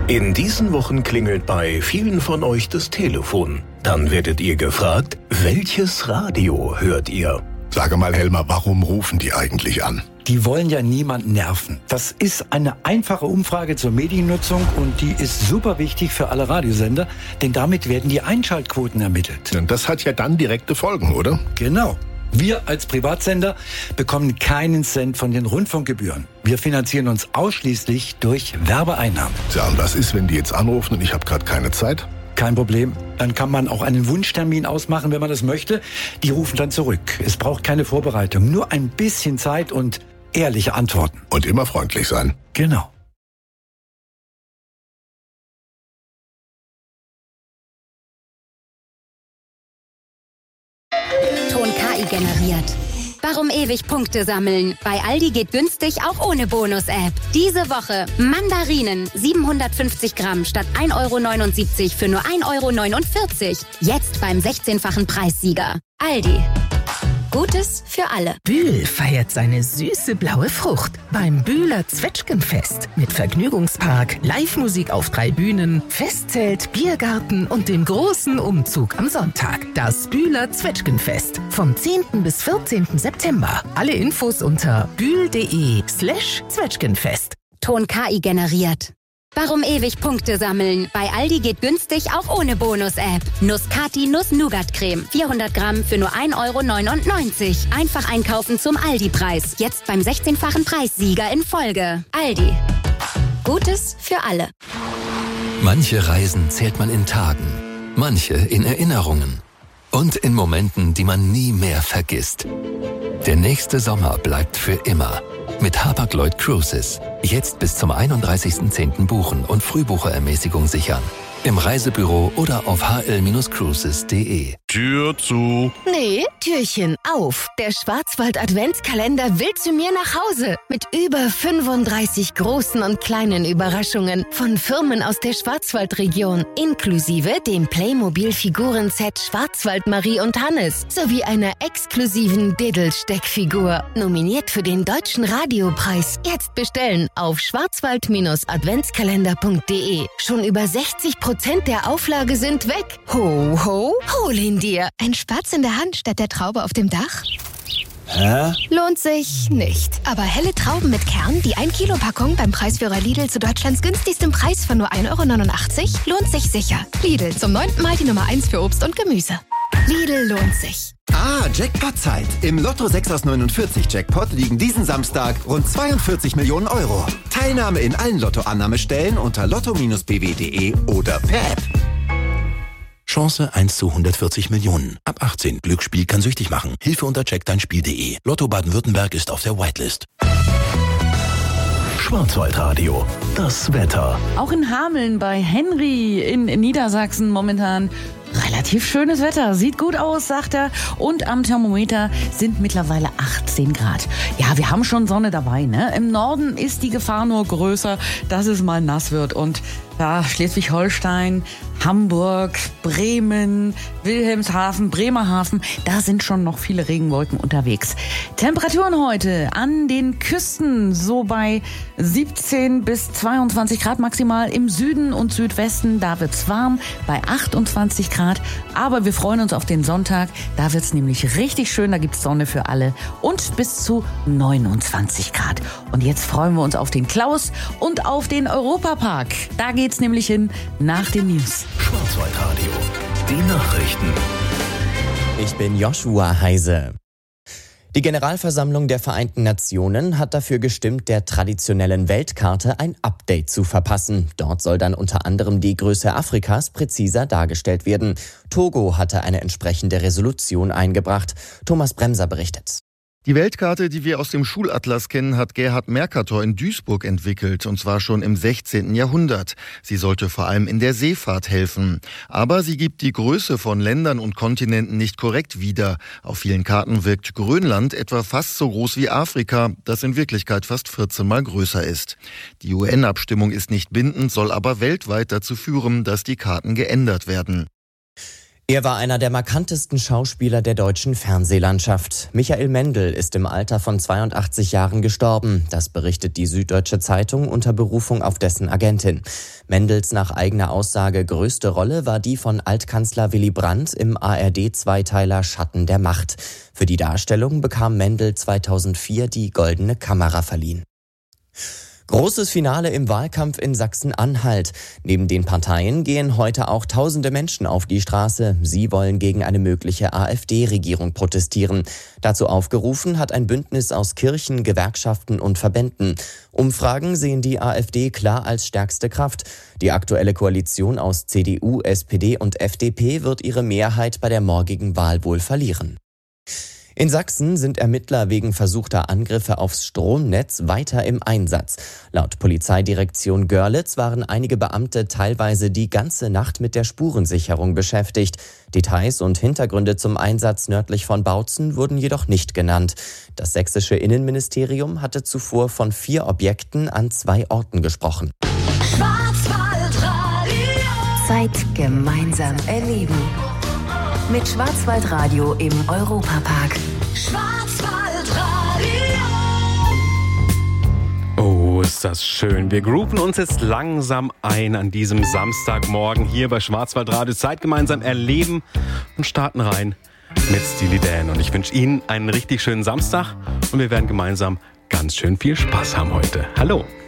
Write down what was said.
In diesen Wochen klingelt bei vielen von euch das Telefon. Dann werdet ihr gefragt, welches Radio hört ihr? Sage mal, Helmer, warum rufen die eigentlich an? Die wollen ja niemanden nerven. Das ist eine einfache Umfrage zur Mediennutzung und die ist super wichtig für alle Radiosender, denn damit werden die Einschaltquoten ermittelt. Und das hat ja dann direkte Folgen, oder? Genau. Wir als Privatsender bekommen keinen Cent von den Rundfunkgebühren. Wir finanzieren uns ausschließlich durch Werbeeinnahmen. Ja, und was ist, wenn die jetzt anrufen und ich habe gerade keine Zeit? Kein Problem. Dann kann man auch einen Wunschtermin ausmachen, wenn man das möchte. Die rufen dann zurück. Es braucht keine Vorbereitung, nur ein bisschen Zeit und ehrliche Antworten. Und immer freundlich sein. Genau. Ton KI generiert. Warum ewig Punkte sammeln? Bei Aldi geht günstig auch ohne Bonus-App. Diese Woche Mandarinen 750 Gramm statt 1,79 € für nur 1,49 €. Jetzt beim 16-fachen Preissieger. Aldi. Gutes für alle. Bühl feiert seine süße blaue Frucht beim Bühler Zwetschgenfest. Mit Vergnügungspark, Live-Musik auf 3 Bühnen, Festzelt, Biergarten und dem großen Umzug am Sonntag. Das Bühler Zwetschgenfest vom 10. bis 14. September. Alle Infos unter bühl.de/Zwetschgenfest. Ton KI generiert. Warum ewig Punkte sammeln? Bei Aldi geht günstig auch ohne Bonus-App. Nuss-Cati Nuss-Nougat-Creme. 400 Gramm für nur 1,99 €. Einfach einkaufen zum Aldi-Preis. Jetzt beim 16-fachen Preissieger in Folge. Aldi. Gutes für alle. Manche Reisen zählt man in Tagen, manche in Erinnerungen und in Momenten, die man nie mehr vergisst. Der nächste Sommer bleibt für immer. Mit Hapag-Lloyd Cruises. Jetzt bis zum 31.10. buchen und Frühbucherermäßigung sichern. Im Reisebüro oder auf hl-cruises.de. Tür zu. Nee, Türchen auf. Der Schwarzwald-Adventskalender will zu mir nach Hause. Mit über 35 großen und kleinen Überraschungen von Firmen aus der Schwarzwaldregion. Inklusive dem Playmobil-Figuren-Set Schwarzwald Marie und Hannes. Sowie einer exklusiven Diddle-Steckfigur. Nominiert für den Deutschen Radiopreis. Jetzt bestellen auf schwarzwald-adventskalender.de. Schon über 60% der Auflage sind weg. Ho, ho, hol ihn dir. Ein Spatz in der Hand statt der Traube auf dem Dach? Hä? Lohnt sich nicht. Aber helle Trauben mit Kern, die 1-Kilo-Packung beim Preisführer Lidl zu Deutschlands günstigstem Preis von nur 1,89 € lohnt sich sicher. Lidl, zum 9. Mal die Nummer 1 für Obst und Gemüse. Lidl lohnt sich. Jackpot-Zeit. Im Lotto 6 aus 49 Jackpot liegen diesen Samstag rund 42 Millionen €. Teilnahme in allen Lottoannahmestellen unter lotto-bw.de oder per App. Chance 1 zu 140 Millionen. Ab 18. Glücksspiel kann süchtig machen. Hilfe unter checkdeinspiel.de. Lotto Baden-Württemberg ist auf der Whitelist. Schwarzwaldradio. Das Wetter. Auch in Hameln bei Henry in Niedersachsen momentan relativ schönes Wetter. Sieht gut aus, sagt er. Und am Thermometer sind mittlerweile 18 Grad. Ja, wir haben schon Sonne dabei, ne? Im Norden ist die Gefahr nur größer, dass es mal nass wird. Und ja, Schleswig-Holstein, Hamburg, Bremen, Wilhelmshaven, Bremerhaven, da sind schon noch viele Regenwolken unterwegs. Temperaturen heute an den Küsten so bei 17 bis 22 Grad maximal. Im Süden und Südwesten, da wird's warm bei 28 Grad. Aber wir freuen uns auf den Sonntag. Da wird's nämlich richtig schön. Da gibt's Sonne für alle und bis zu 29 Grad. Und jetzt freuen wir uns auf den Klaus und auf den Europapark. Da geht's nämlich hin nach den News. Schwarzwaldradio. Die Nachrichten. Ich bin Joshua Heise. Die Generalversammlung der Vereinten Nationen hat dafür gestimmt, der traditionellen Weltkarte ein Update zu verpassen. Dort soll dann unter anderem die Größe Afrikas präziser dargestellt werden. Togo hatte eine entsprechende Resolution eingebracht. Thomas Bremser berichtet. Die Weltkarte, die wir aus dem Schulatlas kennen, hat Gerhard Mercator in Duisburg entwickelt, und zwar schon im 16. Jahrhundert. Sie sollte vor allem in der Seefahrt helfen. Aber sie gibt die Größe von Ländern und Kontinenten nicht korrekt wieder. Auf vielen Karten wirkt Grönland etwa fast so groß wie Afrika, das in Wirklichkeit fast 14 Mal größer ist. Die UN-Abstimmung ist nicht bindend, soll aber weltweit dazu führen, dass die Karten geändert werden. Er war einer der markantesten Schauspieler der deutschen Fernsehlandschaft. Michael Mendl ist im Alter von 82 Jahren gestorben. Das berichtet die Süddeutsche Zeitung unter Berufung auf dessen Agentin. Mendls nach eigener Aussage größte Rolle war die von Altkanzler Willy Brandt im ARD-Zweiteiler Schatten der Macht. Für die Darstellung bekam Mendl 2004 die Goldene Kamera verliehen. Großes Finale im Wahlkampf in Sachsen-Anhalt. Neben den Parteien gehen heute auch tausende Menschen auf die Straße. Sie wollen gegen eine mögliche AfD-Regierung protestieren. Dazu aufgerufen hat ein Bündnis aus Kirchen, Gewerkschaften und Verbänden. Umfragen sehen die AfD klar als stärkste Kraft. Die aktuelle Koalition aus CDU, SPD und FDP wird ihre Mehrheit bei der morgigen Wahl wohl verlieren. In Sachsen sind Ermittler wegen versuchter Angriffe aufs Stromnetz weiter im Einsatz. Laut Polizeidirektion Görlitz waren einige Beamte teilweise die ganze Nacht mit der Spurensicherung beschäftigt. Details und Hintergründe zum Einsatz nördlich von Bautzen wurden jedoch nicht genannt. Das sächsische Innenministerium hatte zuvor von 4 Objekten an 2 Orten gesprochen. Zeit gemeinsam erleben. Mit Schwarzwaldradio im Europapark. Oh, ist das schön. Wir grooven uns jetzt langsam ein an diesem Samstagmorgen hier bei Schwarzwaldradio. Zeit gemeinsam erleben und starten rein mit Steely Dan. Und ich wünsche Ihnen einen richtig schönen Samstag und wir werden gemeinsam ganz schön viel Spaß haben heute. Hallo.